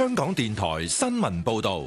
香港電台新聞報道。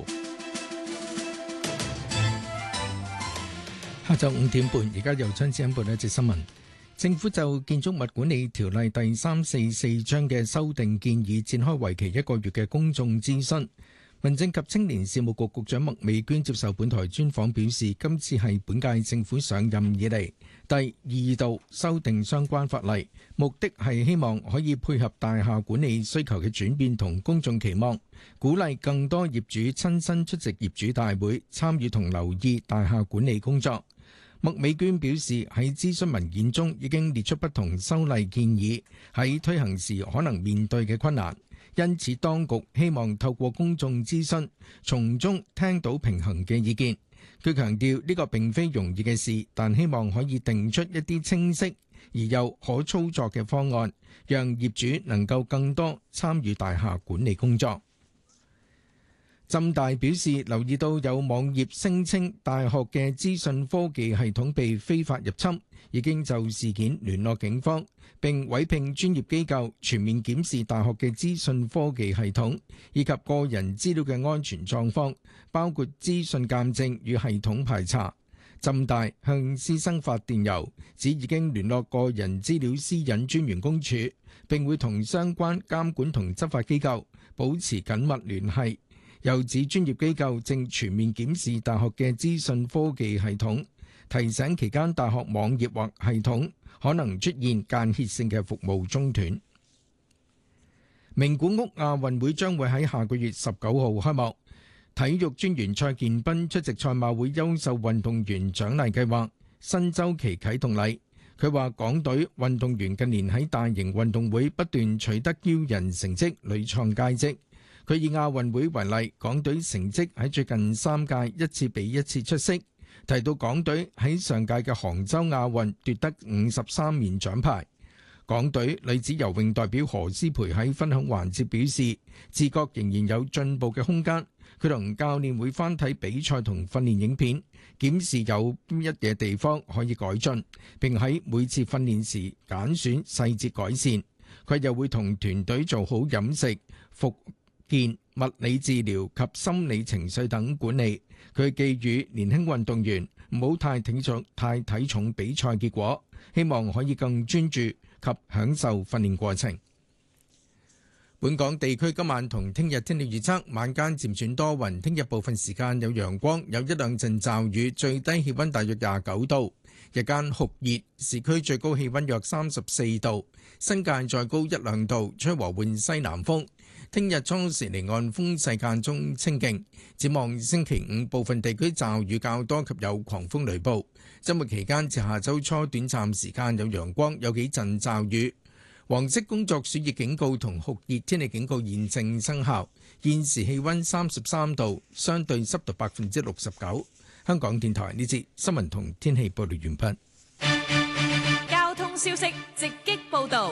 下晝5點半，而家由張子欣報一節新聞。政府就建築物管理條例第344章嘅修訂建議展開為期1個月嘅公眾諮詢。民政及青年事務局局長麥美娟接受本台專訪表示，今次係本屆政府上任以嚟第2度修訂相關法例，目的係希望可以配合大廈管理需求嘅轉變同公眾期望，鼓勵更多業主親身出席業主大會，參與同留意大廈管理工作。麥美娟表示，喺諮詢文件中已經列出不同修例建議喺推行時可能面對嘅困難，因此當局希望透過公眾諮詢，從中聽到平衡嘅意見。佢強調呢個並非容易嘅事，但希望可以定出一啲清晰而又可操作嘅方案，讓業主能夠更多參與大廈管理工作。浸大表示留意到有網頁聲稱大學嘅資訊科技系統被非法入侵，已經就事件聯絡警方，並委聘專業機構全面檢視大學嘅資訊科技系統以及個人資料嘅安全狀況，包括資訊鑑證與系統排查。浸大向師生發電郵，指已經聯絡個人資料私隱專員公署，並會同相關監管同執法機構保持緊密聯繫。又指專業機構正全面檢視大學嘅資訊科技系統，提醒期間大學網頁或系統可能出現間歇性嘅服務中斷。名古屋亞運會將會喺下個月19號開幕，體育專員蔡建斌出席賽馬會優秀運動員獎勵計劃新週期啟動禮。佢話港隊運動員近年喺大型運動會不斷取得驕人成績，屢創佳績。佢以亞運會為例，港隊成績喺最近3屆一次比一次出色。提到港隊喺上屆嘅杭州亞運奪得53面獎牌。港隊女子游泳代表何詩蓓喺分享環節表示，自覺仍然有進步嘅空間。佢同教練會翻睇比賽同訓練影片，檢視有邊一嘅地方可以改進，並喺每次訓練時揀選細節改善。佢又會同團隊做好飲食、復健、物理治療及心理情緒等管理。佢寄語年輕運動員唔好太睇重比賽結果，希望可以更專注及享受訓練過程。本港地區今晚同聽日天氣預測，晚間漸轉多雲，聽日部分時間有陽光，有一兩陣驟雨，最低氣溫大約29度，日間酷熱，市區最高氣溫約34度，新界再高一兩度，吹和緩西南風。聽日初時離岸風勢間中清勁，展望星期五部分地區驟雨較多及有狂風雷暴。周末期間至下周初短暫時間有陽光，有幾陣驟雨。黃色工作暑熱警告同酷熱天氣警告現正生效。現時氣溫33度，相對濕度69%。香港電台呢節新聞同天氣報道完畢。 交通消息直擊報道。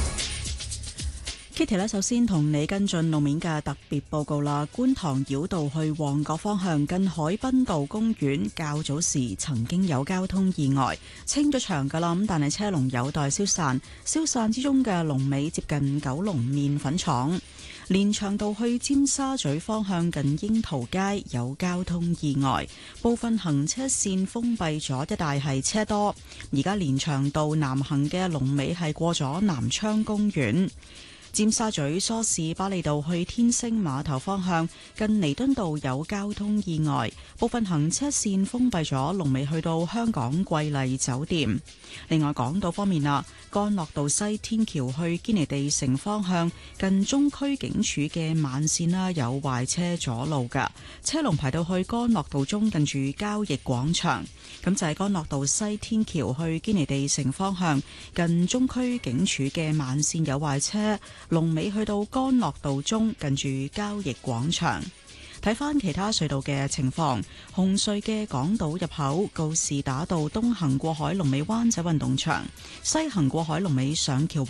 Kitty 咧，首先同你跟進路面嘅特別報告啦。觀塘繞道去旺角方向近海濱道公園，較早時曾經有交通意外，清咗場噶啦，咁但係車龍有待消散。消散之中嘅龍尾接近九龍麵粉廠。連翔道去尖沙咀方向近櫻桃街有交通意外，部分行車線封閉咗，一帶係車多。而家連翔道南行嘅龍尾係過咗南昌公園。尖沙咀梳士巴利道去天星碼頭方向近彌敦道有交通意外，部分行車線封閉咗，龍尾去到香港瑰麗酒店。另外港島方面啦，干諾道西天橋去堅尼地城方向近中區警署嘅慢線啦，有壞車阻路噶，車龍排到去干諾道中近住交易廣場。咁就係干諾道西天橋去堅尼地城方向近中區警署嘅慢線有壞車，龍尾去到干諾道中近住交易廣場。睇返其他隧道嘅情況，紅隧嘅港島入口告士打道東行過海龍尾灣仔運動場，西行過海龍尾上橋